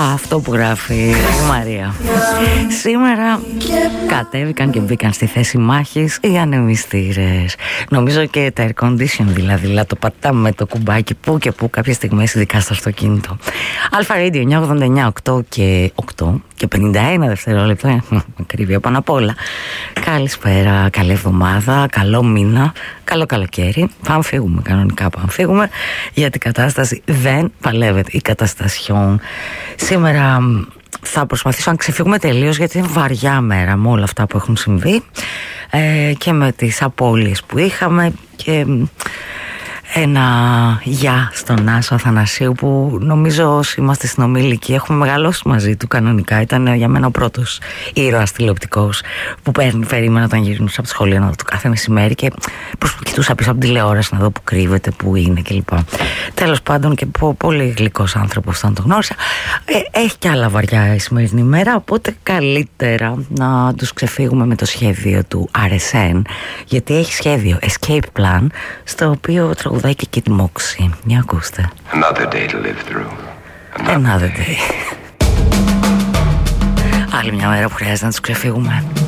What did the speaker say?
Αυτό που γράφει η Μαρία. Σήμερα κατέβηκαν και μπήκαν στη θέση μάχης οι ανεμιστήρες. Νομίζω και τα air condition δηλαδή το πατάμε με το κουμπάκι που και που κάποιες στιγμές, ειδικά στο αυτοκίνητο. Αλφα Radio 989, 8 και 51 δευτερόλεπτα, ακρίβεια πάνω απ' όλα. Καλησπέρα, καλή εβδομάδα, καλό μήνα, καλό καλοκαίρι. Πάμε φύγουμε, κανονικά πάμε φύγουμε, γιατί η κατάσταση δεν παλεύεται. Η καταστασιόν. Σήμερα θα προσπαθήσω να ξεφύγουμε τελείως, γιατί είναι βαριά μέρα με όλα αυτά που έχουν συμβεί και με τις απώλειες που είχαμε και ένα γεια στον Άσο Αθανασίου, που νομίζω όσοι είμαστε συνομήλικοι έχουμε μεγαλώσει μαζί του κανονικά. Ήταν για μένα ο πρώτος ήρωας τηλεοπτικός που περίμενα όταν γυρνούσα από το σχολείο να δω το κάθε μεσημέρι και κοιτούσα πίσω από την τηλεόραση να δω που κρύβεται, που είναι κλπ. Τέλος πάντων, και πολύ γλυκός άνθρωπος όταν το γνώρισα. Έχει και άλλα βαριά η σημερινή μέρα, οπότε καλύτερα να τους ξεφύγουμε με το σχέδιο του RSN, γιατί έχει σχέδιο Escape Plan, στο οποίο τραγουδάει και Kid Moxie. Για ακούστε. Another day to live through. Another day. Άλλη μια μέρα που χρειάζεται να τους ξεφύγουμε.